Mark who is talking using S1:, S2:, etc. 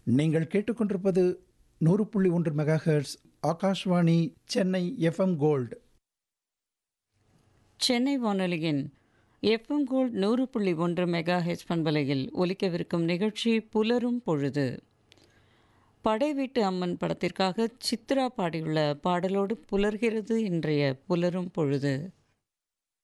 S1: நீங்கள் கேட்டுக்கொண்டிருப்பது 100.1 megahertz Akashvani Chennai FM gold.
S2: Chennai வானொலியின் எஃப்எம் கோல்ட் 100.1 மெகா ஹெச் பண்பலையில் ஒலிக்கவிருக்கும் நிகழ்ச்சி புலரும் பொழுது. படைவீட்டு அம்மன் படத்திற்காக சித்ரா பாடியுள்ள பாடலோடு புலர்கிறது இன்றைய புலரும் பொழுது.